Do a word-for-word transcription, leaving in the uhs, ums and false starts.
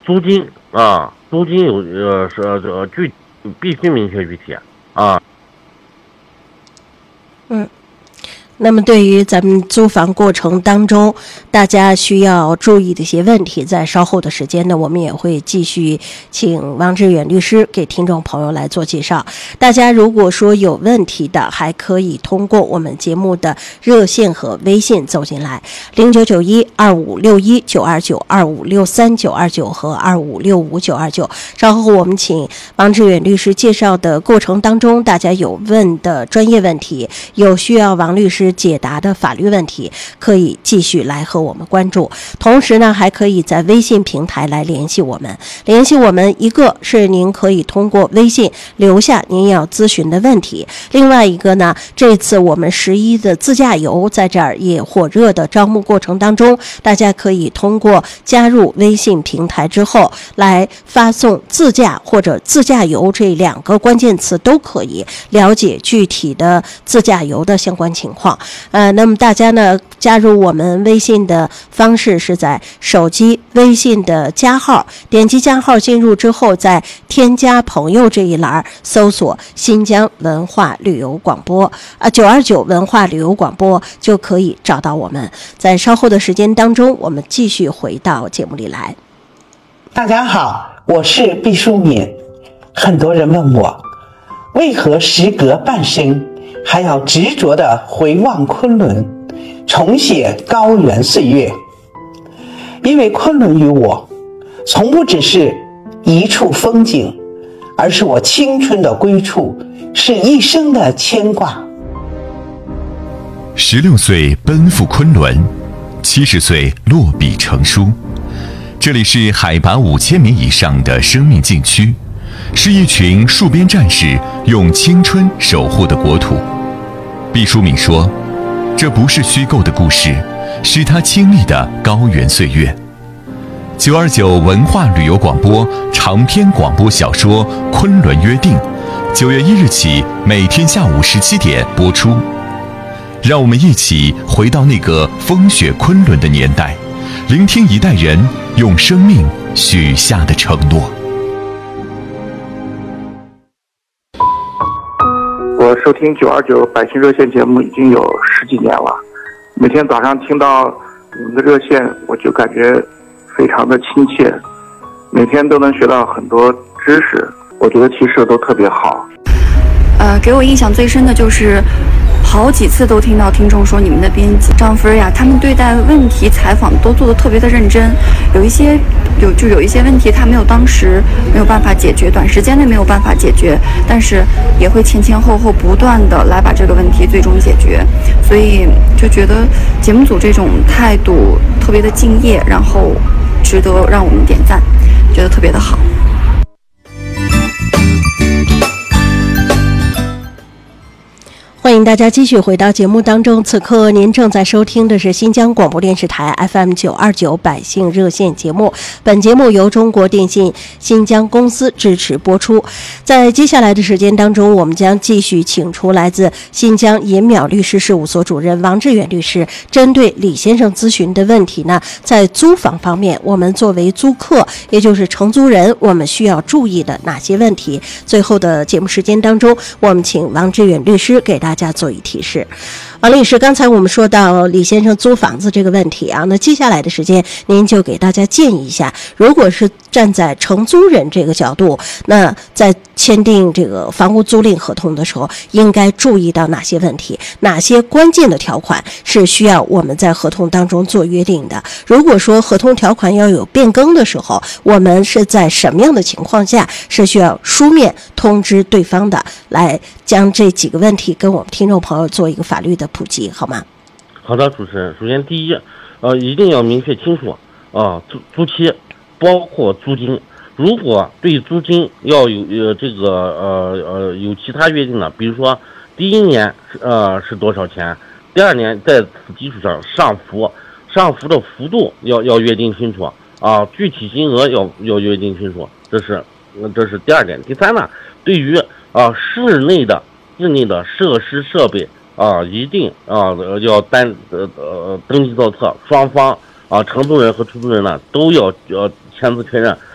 租金啊，租金有呃是呃具必须明确具体啊。 嗯。那么对于咱们租房过程当中大家需要注意的一些问题，在稍后的时间呢，我们也会继续请王志远律师给听众朋友来做介绍。大家如果说有问题的，还可以通过我们节目的热线和微信走进来，零九九一二五六一九二九、二五六三九二九和二五六五九二九。稍后我们请王志远律师介绍的过程当中，大家有问的专业问题，有需要王律师解答的法律问题，可以继续来和我们关注。同时呢，还可以在微信平台来联系我们。联系我们，一个是您可以通过微信留下您要咨询的问题，另外一个呢，这次我们十一的自驾游在这儿也火热的招募过程当中，大家可以通过加入微信平台之后来发送自驾或者自驾游这两个关键词，都可以了解具体的自驾游的相关情况。呃，那么大家呢，加入我们微信的方式是在手机微信的加号，点击加号进入之后，在添加朋友这一栏搜索新疆文化旅游广播啊九二九文化旅游广播，就可以找到我们。在稍后的时间当中，我们继续回到节目里来。 大家好，我是毕淑敏。很多人问我，为何时隔半生还要执着地回望昆仑，重写高原岁月？因为昆仑于我，从不只是一处风景，而是我青春的归处，是一生的牵挂。 十六岁奔赴昆仑，七十岁落笔成书。这里是海拔五千米以上的生命禁区，是一群戍边战士用青春守护的国土。毕淑敏说，这不是虚构的故事，是他亲历的高原岁月。九二九文化旅游广播长篇广播小说《昆仑约定》，九月一日起每天下午十七点播出。让我们一起回到那个风雪昆仑的年代，聆听一代人用生命许下的承诺。 我收听九二九百姓热线节目已经有十几年了，每天早上听到你们的热线，我就感觉非常的亲切，每天都能学到很多知识，我觉得提示都特别好。 呃，给我印象最深的就是好几次都听到听众说，你们的编辑张芬呀，他们对待问题采访都做得特别的认真，有一些有就有一些问题他没有当时没有办法解决，短时间内没有办法解决，但是也会前前后后不断的来把这个问题最终解决，所以就觉得节目组这种态度特别的敬业，然后值得让我们点赞，觉得特别的好。 欢迎大家继续回到节目当中，此刻您正在收听的是新疆广播电视台 F M 九二九百姓热线节目，本节目由中国电信新疆公司支持播出。在接下来的时间当中，我们将继续请出来自新疆银淼律师事务所主任王志远律师，针对李先生咨询的问题呢，在租房方面，我们作为租客，也就是承租人，我们需要注意的哪些问题？最后的节目时间当中，我们请王志远律师给大家大家做以提示。王律师，刚才我们说到李先生租房子这个问题啊，那接下来的时间您就给大家建议一下，如果是站在承租人这个角度，那在签订这个房屋租赁合同的时候，应该注意到哪些问题？哪些关键的条款是需要我们在合同当中做约定的？如果说合同条款要有变更的时候，我们是在什么样的情况下是需要书面通知对方的？来将这几个问题跟我们听众朋友做一个法律的普及，好吗？ 好的，主持人。首先，第一，呃，一定要明确清楚啊，租租期包括租金。如果对租金要有呃这个呃呃有其他约定的，比如说第一年呃是多少钱，第二年在此基础上上浮，上浮的幅度要要约定清楚啊，具体金额要要约定清楚，这是这是第二点。第三呢，对于啊室内的室内的设施设备啊，一定啊要单呃呃登记造册，双方啊承租人和出租人呢都要要签字确认